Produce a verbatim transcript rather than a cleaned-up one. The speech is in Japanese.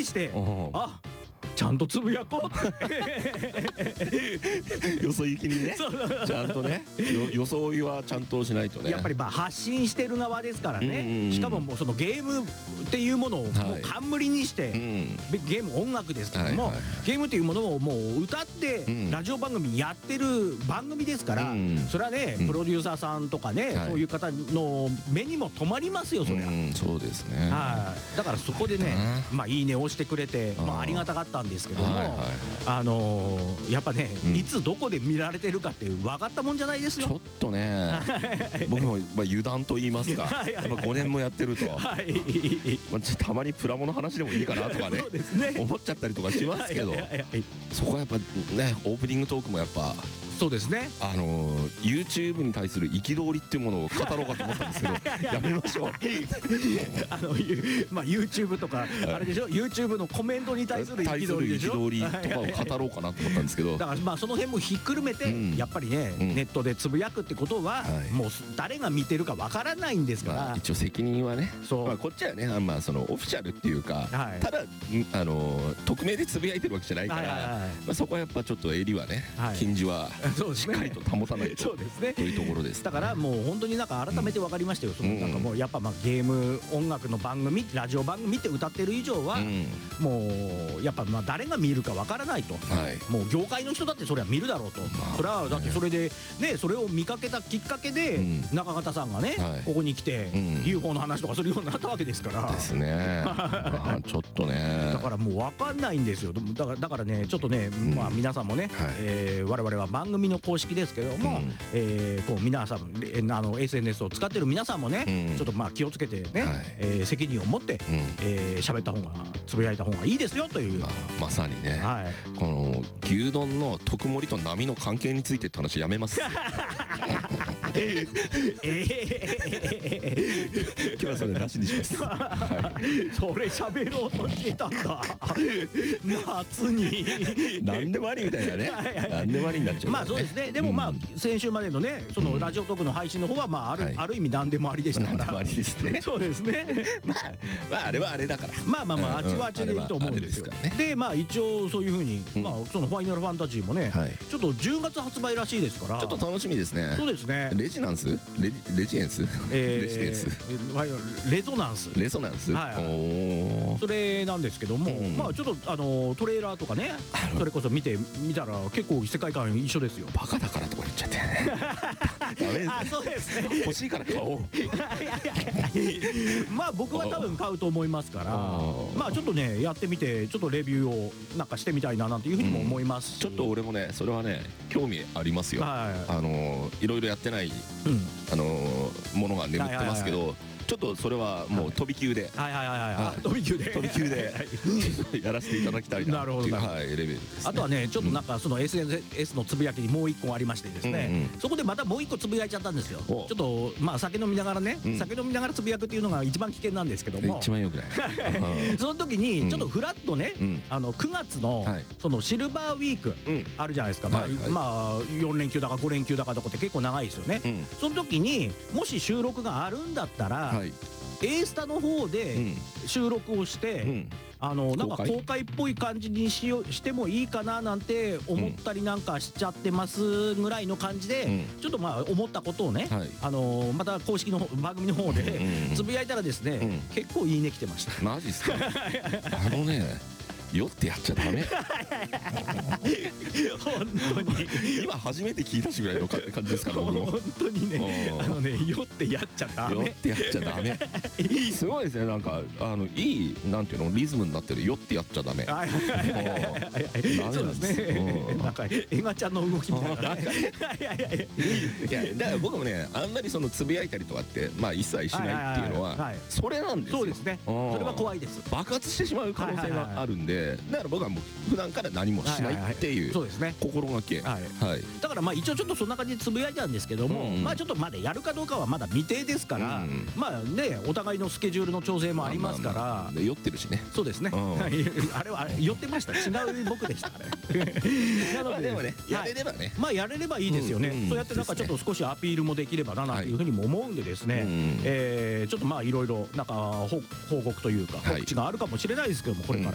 して、 うん、 あ、ちゃんとつぶやこうよそ行きにね、ちゃんとね、よ装いはちゃんとしないとね。 やっぱりまあ発信してる側ですからね。しかももうそのゲームっていうものをもう冠にして、はい、ゲーム音楽ですけども、ゲームっていうものをもう歌ってラジオ番組やってる番組ですから、うん、それはね、プロデューサーさんとかね、うん、そういう方の目にも留まりますよ、そりゃ。うん、 そうですね。 はい。だからそこでね、まあいいねをしてくれて、まあありがたかったんですけども、はいはい、あのー、やっぱね、うん、いつどこで見られてるかって分かったもんじゃないですよ。 ちょっとね僕もまあ油断と言いますかやっぱごねんもやってると、はい、まあ、たまにプラモの話でもいいかなとかね思っちゃったりとかしますけど、そこはやっぱね、オープニングトークもやっぱそうですね、 あのー、YouTube に対する憤りっていうものを語ろうかと思ったんですけどやめましょうあの、まあ、YouTube とかあれでしょ、YouTube のコメントに対する憤りでしょ、 憤りとかを語ろうかなと思ったんですけど、 だからまあその辺もひっくるめて、うん、やっぱりね、うん、ネットでつぶやくってことは、はい、もう誰が見てるかわからないんですから、まあ、 一応責任はね、まあ、こっちはね、まあ、そのオフィシャルっていうか、はい、ただあのー、匿名でつぶやいてるわけじゃないから、まあ、そこはやっぱちょっと襟はね、はい、禁じはしっかりと保たないとそうですねというところです、ね、 だからもう本当になんか改めて分かりましたよ、うん、そのなんかもうやっぱまあゲーム音楽の番組ラジオ番組って歌ってる以上は、うん、もうやっぱまあ誰が見るか分からないと、はい、もう業界の人だってそれは見るだろうと、まあ、それはだってそれでね、それを見かけたきっかけで、うん、中方さんがね、はい、ここに来て、うん、ユーフォー の話とかするようになったわけですからですねまあ、ちょっとねだからもう分かんないんですよ。だからだからねちょっとね、うん、まあ皆さんもね、はい、えー、我々は番組の公式ですけども、うん、えー、こう皆さんあの エスエヌエス を使ってる皆さんもね、うん、ちょっとまあ気をつけてね、はい、えー、責任を持って、うん、えー、喋った方がつぶやいた方がいいですよという、まあ、 まさにね、はい、この牛丼の特盛りと波の関係についてって話やめますえー、今日はそれなしにします、はい、 それ喋ろうとしてたんだ夏に何でもありみたいなね何でもありになっちゃう、ね、 まあそうですね。でもまあ、うん、先週までのねそのラジオトークの配信の方はまあある、はい、ある意味何でもありでしたから、 何でもありですねそうですねまあ、まああれはあれだからまあまあまあ、うん、あっちはあっちでいいと思うんですよ。で、ね、でまあ一応そういうふうに、うん、まあそのファイナルファンタジーもね、はい、ちょっとじゅうがつ発売らしいですから、 ちょっと楽しみですね。 そうですね。 レジナンスレレジエンス、えー、レジエンスレゾナンスレゾナンス、はい、 おそれなんですけども、うん、まあちょっとあのトレーラーとかねそれこそ見てみたら結構世界観一緒ですよ。 バカだからとか言っちゃってダメですね。 あ、そうですね。 欲しいから買おうまあ僕は多分買うと思いますから、まあちょっとねやってみてちょっとレビューをなんかしてみたいななんていうふうにも思いますし、 うん、ちょっと俺もねそれはね興味ありますよ、はい、あのいろいろやってない、うん、あのものが眠ってますけど、ちょっとそれはもう飛び級で、 はいはいはいはい、飛び級で飛び級でやらせていただきたいなっていう、はい、レベルですね。 あとはねちょっとなんかその エスエヌエス のつぶやきにもう一個ありましてですね、そこでまたもう一個つぶやいちゃったんですよ。ちょっとまあ酒飲みながらね、酒飲みながらつぶやくっていうのが一番危険なんですけども、 一番よくないその時にちょっとフラッとね、あのくがつのそのシルバーウィークあるじゃないですか。まあよん連休だかご連休だかとかって結構長いですよね。その時にもし収録があるんだったら A スタの方で収録をして、うん、あのなんか公開っぽい感じにしよしてもいいかななんて思ったりなんかしちゃってますぐらいの感じで、うん、ちょっとまあ思ったことをね、はい、あのまた公式の番組の方でつぶやいたらですね、うん、結構いいね来てました。 マジっすかあのね酔ってやっちゃダメ本当に今初めて聞いたしぐらいの感じですから僕も本当にねあのね酔ってやっちゃダメ酔ってやっちゃダメすごいですね。なんかあのいいなんていうのリズムになってる酔ってやっちゃダメそうですねなんかエガちゃんの動きみたいな、ね、 いやだから僕もねあんまりそのつぶやいたりとかってまあ一切しないっていうのはそれなんですよ。 そうですね。それは怖いです。 爆発してしまう可能性があるんで、だから僕はもう普段から何もしないっていう心がけ、 だからまあ一応ちょっとそんな感じでつぶやいたんですけども、まあちょっとまだやるかどうかはまだ未定ですから、まあねお互いのスケジュールの調整もありますから、 酔ってるしね。 そうですね。あれは酔ってました。違う僕でしたね。なのででもねやれればねまあやれればいいですよね。そうやってなんかちょっと少しアピールもできればななんていうふうにも思うんでですね、えちょっとまあいろいろなんか報告というか告知があるかもしれないですけども、これから